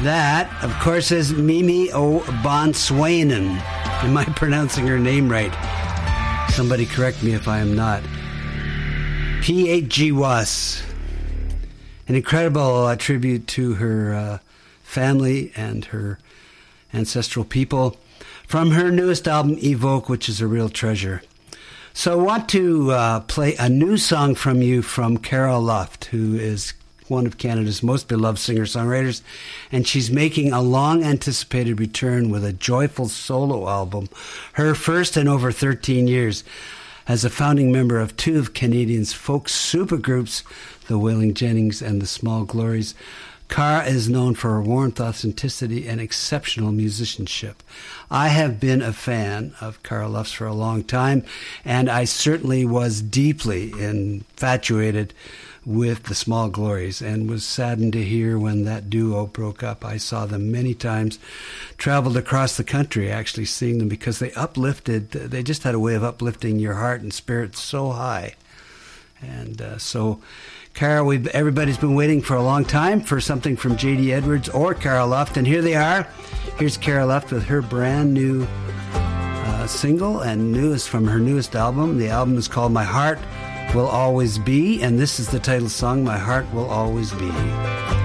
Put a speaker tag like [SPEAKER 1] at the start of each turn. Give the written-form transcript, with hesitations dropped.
[SPEAKER 1] That, of course, is Mimi O'Bonswainen. Am I pronouncing her name right? Somebody correct me if I am not. P.H.G. Was. An incredible tribute to her family and her ancestral people from her newest album, Evoke, which is a real treasure. So I want to play a new song from you from Cara Luft, who is one of Canada's most beloved singer-songwriters, and she's making a long-anticipated return with a joyful solo album, her first in over 13 years. As a founding member of two of Canadians' folk supergroups, the Wailing Jennings and the Small Glories, Cara is known for her warmth, authenticity, and exceptional musicianship. I have been a fan of Cara Luft for a long time, and I certainly was deeply infatuated with the Small Glories and was saddened to hear when that duo broke up. I saw them many times, traveled across the country actually seeing them, because they just had a way of uplifting your heart and spirit so high. And so Cara, everybody's been waiting for a long time for something from J.D. Edwards or Cara Luft, and here they are. Here's Cara Luft with her brand new single, and newest from her newest album. The album is called My Heart Will Always Be, and this is the title song, My Heart Will Always Be.